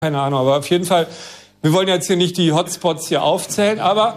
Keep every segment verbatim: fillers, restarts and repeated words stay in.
Keine Ahnung, aber auf jeden Fall, wir wollen jetzt hier nicht die Hotspots hier aufzählen, aber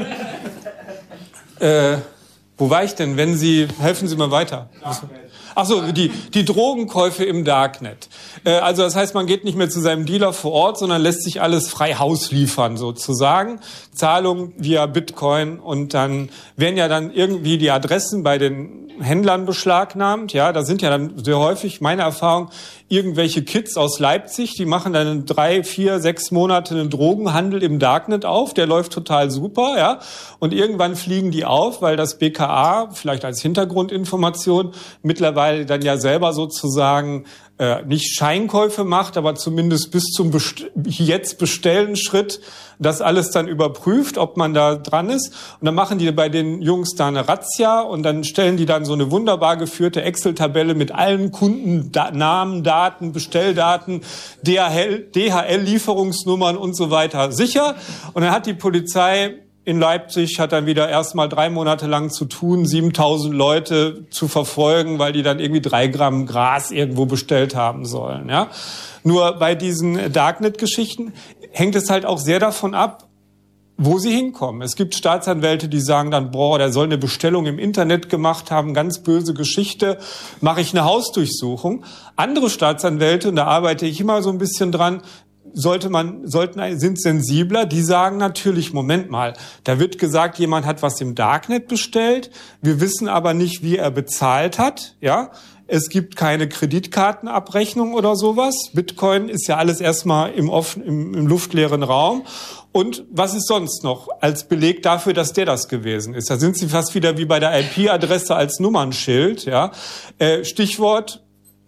äh, wo war ich denn? Wenn Sie, helfen Sie mir weiter. Ach so, die, die Drogenkäufe im Darknet. Äh, also das heißt, man geht nicht mehr zu seinem Dealer vor Ort, sondern lässt sich alles frei Haus liefern, sozusagen. Zahlung via Bitcoin und dann werden ja dann irgendwie die Adressen bei den Händlern beschlagnahmt. Ja, da sind ja dann sehr häufig, meine Erfahrung, irgendwelche Kids aus Leipzig, die machen dann drei, vier, sechs Monate einen Drogenhandel im Darknet auf, der läuft total super, ja, und irgendwann fliegen die auf, weil das B K A, vielleicht als Hintergrundinformation, mittlerweile dann ja selber sozusagen äh, nicht Scheinkäufe macht, aber zumindest bis zum Best- jetzt bestellen Schritt das alles dann überprüft, ob man da dran ist. Und dann machen die bei den Jungs da eine Razzia und dann stellen die dann so eine wunderbar geführte Excel-Tabelle mit allen Kundennamen, Daten, Bestelldaten, D H L-Lieferungsnummern und so weiter sicher. Und dann hat die Polizei in Leipzig hat dann wieder erstmal drei Monate lang zu tun, siebentausend Leute zu verfolgen, weil die dann irgendwie drei Gramm Gras irgendwo bestellt haben sollen. Ja? Nur bei diesen Darknet-Geschichten hängt es halt auch sehr davon ab, wo sie hinkommen. Es gibt Staatsanwälte, die sagen dann, boah, der soll eine Bestellung im Internet gemacht haben, ganz böse Geschichte, mache ich eine Hausdurchsuchung. Andere Staatsanwälte, und da arbeite ich immer so ein bisschen dran, sollte man, sollten, sind sensibler, die sagen natürlich, Moment mal, da wird gesagt, jemand hat was im Darknet bestellt, wir wissen aber nicht, wie er bezahlt hat, ja. Es gibt keine Kreditkartenabrechnung oder sowas. Bitcoin ist ja alles erstmal im, offen, im, im luftleeren Raum. Und was ist sonst noch als Beleg dafür, dass der das gewesen ist? Da sind sie fast wieder wie bei der I P-Adresse als Nummernschild, ja. Äh, Stichwort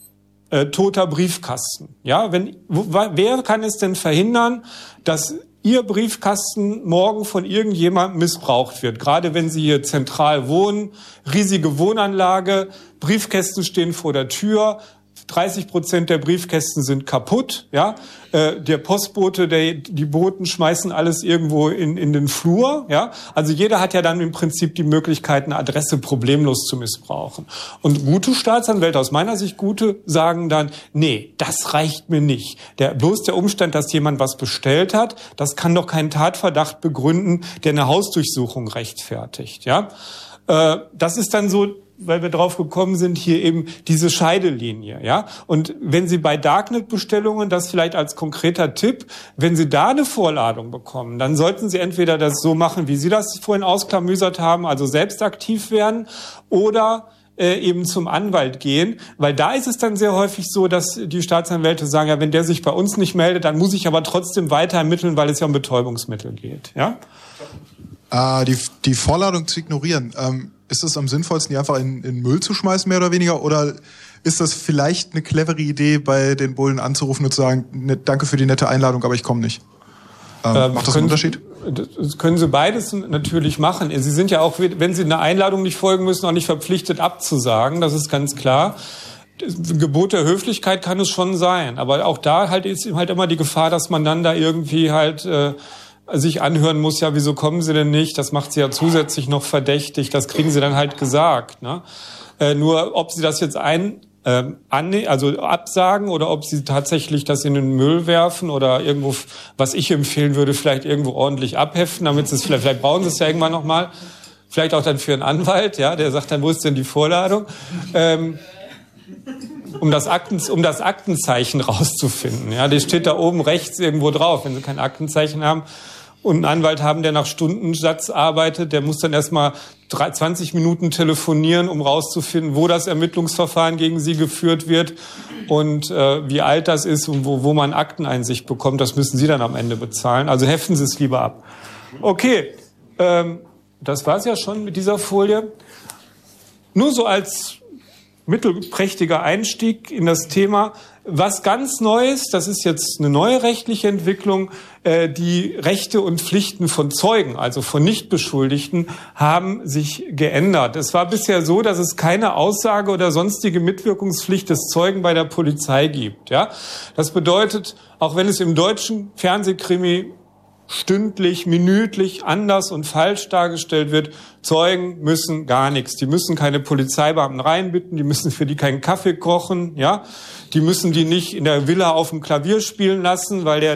Äh, toter Briefkasten. Ja, wenn wo, wer kann es denn verhindern, dass Ihr Briefkasten morgen von irgendjemandem missbraucht wird? Gerade wenn Sie hier zentral wohnen, riesige Wohnanlage, Briefkästen stehen vor der Tür, dreißig Prozent der Briefkästen sind kaputt. Ja, äh, der Postbote, der, die Boten schmeißen alles irgendwo in, in den Flur. Ja, also jeder hat ja dann im Prinzip die Möglichkeit, eine Adresse problemlos zu missbrauchen. Und gute Staatsanwälte, aus meiner Sicht gute, sagen dann, nee, das reicht mir nicht. Der, bloß der Umstand, dass jemand was bestellt hat, das kann doch keinen Tatverdacht begründen, der eine Hausdurchsuchung rechtfertigt. Ja, äh, das ist dann so, weil wir drauf gekommen sind, hier eben diese Scheidelinie, ja. Und wenn Sie bei Darknet-Bestellungen, das vielleicht als konkreter Tipp, wenn Sie da eine Vorladung bekommen, dann sollten Sie entweder das so machen, wie Sie das vorhin ausklamüsert haben, also selbst aktiv werden, oder äh, eben zum Anwalt gehen, weil da ist es dann sehr häufig so, dass die Staatsanwälte sagen, ja, wenn der sich bei uns nicht meldet, dann muss ich aber trotzdem weiter ermitteln, weil es ja um Betäubungsmittel geht, ja. Äh, die, die Vorladung zu ignorieren, ähm ist es am sinnvollsten, die einfach in, in Müll zu schmeißen, mehr oder weniger? Oder ist das vielleicht eine clevere Idee, bei den Bullen anzurufen und zu sagen, ne, danke für die nette Einladung, aber ich komme nicht? Ähm, ähm, macht das einen Unterschied? Das können Sie beides natürlich machen. Sie sind ja auch, wenn Sie einer Einladung nicht folgen müssen, auch nicht verpflichtet abzusagen. Das ist ganz klar. Gebot der Höflichkeit kann es schon sein. Aber auch da halt ist halt immer die Gefahr, dass man dann da irgendwie halt äh, sich anhören muss, ja, wieso kommen Sie denn nicht? Das macht Sie ja zusätzlich noch verdächtig. Das kriegen Sie dann halt gesagt. Ne? Äh, nur, ob Sie das jetzt ein, äh, anne- also absagen oder ob Sie tatsächlich das in den Müll werfen oder irgendwo, was ich empfehlen würde, vielleicht irgendwo ordentlich abheften, damit Sie es vielleicht, vielleicht brauchen Sie es ja irgendwann nochmal. Vielleicht auch dann für einen Anwalt, ja, der sagt dann, wo ist denn die Vorladung? Ähm, um das Akten, um das Aktenzeichen rauszufinden. Ja, das steht da oben rechts irgendwo drauf. Wenn Sie kein Aktenzeichen haben und einen Anwalt haben, der nach Stundensatz arbeitet, der muss dann erstmal zwanzig Minuten telefonieren, um rauszufinden, wo das Ermittlungsverfahren gegen Sie geführt wird und äh, wie alt das ist und wo, wo man Akteneinsicht bekommt. Das müssen Sie dann am Ende bezahlen. Also heften Sie es lieber ab. Okay, ähm, das war's ja schon mit dieser Folie. Nur so als mittelprächtiger Einstieg in das Thema. Was ganz Neues, das ist jetzt eine neue rechtliche Entwicklung, äh, die Rechte und Pflichten von Zeugen, also von Nichtbeschuldigten, haben sich geändert. Es war bisher so, dass es keine Aussage oder sonstige Mitwirkungspflicht des Zeugen bei der Polizei gibt. Ja, das bedeutet, auch wenn es im deutschen Fernsehkrimi stündlich, minütlich anders und falsch dargestellt wird. Zeugen müssen gar nichts. Die müssen keine Polizeibeamten reinbitten, die müssen für die keinen Kaffee kochen, ja. Die müssen die nicht in der Villa auf dem Klavier spielen lassen, weil der